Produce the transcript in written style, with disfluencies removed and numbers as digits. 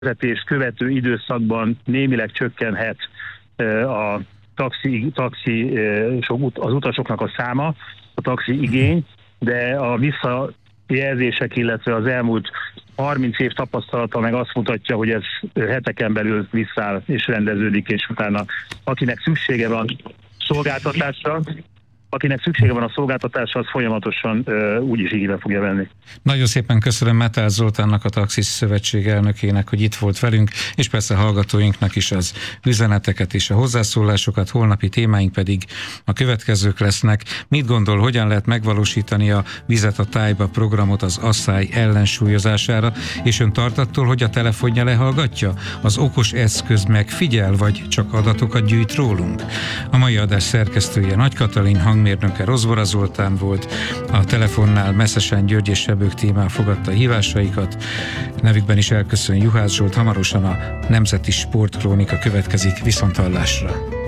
vezetés követő időszakban némileg csökkenhet a az utasoknak a száma, a taxi igény, de a visszajelzések, illetve az elmúlt 30 év tapasztalata meg azt mutatja, hogy ez heteken belül visszáll és rendeződik, és utána akinek szüksége van a szolgáltatásra, az folyamatosan úgyis igénybe fogja venni. Nagyon szépen köszönöm Metál Zoltánnak, a Taxis Szövetség elnökének, hogy itt volt velünk, és persze hallgatóinknak is az üzeneteket és a hozzászólásokat. Holnapi témáink pedig a következők lesznek. Mit gondol, hogyan lehet megvalósítani a Vizet a tájba programot az asszály ellensúlyozására, és ön tart attól, hogy a telefonja lehallgatja? Az okos eszköz megfigyel, vagy csak adatokat gyűjt rólunk? A mai adás szerkesztője Nagy Katalin, hangmérnöke Rozbora Zoltán volt, a telefonnál Meszesen György és Sebők Tímán fogadta a hívásaikat. Nevükben is elköszön Juhász Zsolt, hamarosan a Nemzeti Sportkrónika következik, viszonthallásra.